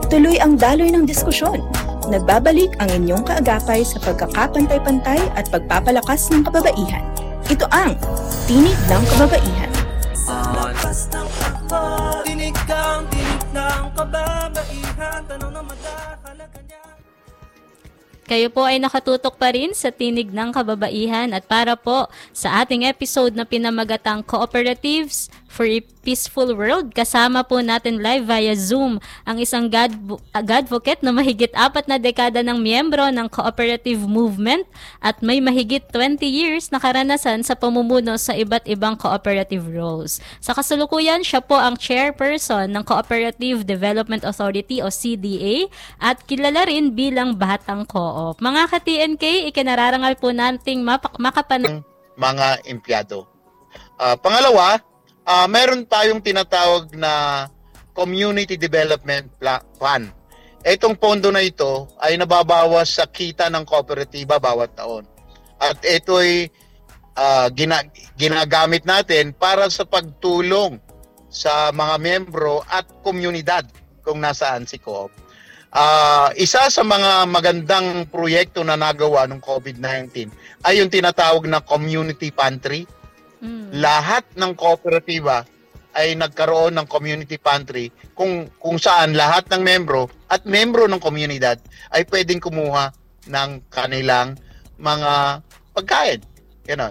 Tuloy ang daloy ng diskusyon. Nagbabalik ang inyong kaagapay sa pagkakapantay-pantay at pagpapalakas ng kababaihan. Ito ang Tinig ng Kababaihan. Lakas ng takbo, tinig ng kababaihan, tanong na magkakalaga niya. Kayo po ay nakatutok pa rin sa Tinig ng Kababaihan at para po sa ating episode na pinamagatang Cooperatives for a Peaceful World, kasama po natin live via Zoom ang isang advocate na mahigit 4 na dekada ng miyembro ng cooperative movement at may mahigit 20 years na karanasan sa pamumuno sa iba't ibang cooperative roles. Sa kasalukuyan, siya po ang chairperson ng Cooperative Development Authority o CDA at kilala rin bilang Batang Co-op. Mga ka-TNK, ikinararangal po nating mga empleyado. Pangalawa, meron tayong tinatawag na Community Development Plan. Itong pondo na ito ay nababawas sa kita ng kooperatiba bawat taon. At ito ay ginagamit natin para sa pagtulong sa mga miyembro at komunidad kung nasaan si Co-op. Isa sa mga magandang proyekto na nagawa ng COVID-19 ay yung tinatawag na Community Pantry. Lahat ng kooperatiba ay nagkaroon ng community pantry kung saan lahat ng membro at membro ng komunidad ay pwedeng kumuha ng kanilang mga pagkain. Ganon.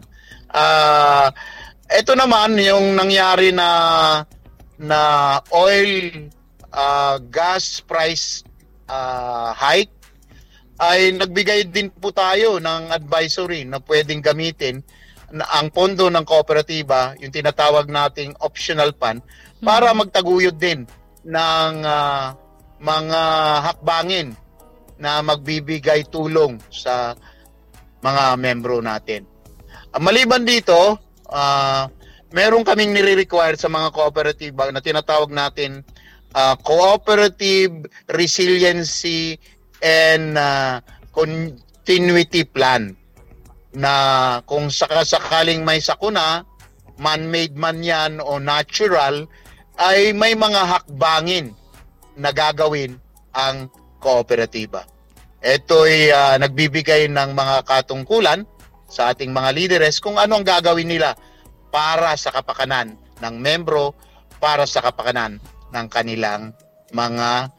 Ito naman yung nangyari na oil gas price hike ay nagbigay din po tayo ng advisory na pwedeng gamitin ang pondo ng kooperatiba, yung tinatawag nating optional fund, para magtaguyod din ng mga hakbangin na magbibigay tulong sa mga membro natin. Maliban dito, meron kaming nire-require sa mga kooperatiba na tinatawag natin Cooperative Resiliency and Continuity Plan, na kung sakaling may sakuna, man-made man yan o natural, ay may mga hakbangin na gagawin ang kooperatiba. Ito'y nagbibigay ng mga katungkulan sa ating mga lideres kung ano ang gagawin nila para sa kapakanan ng membro, para sa kapakanan ng kanilang mga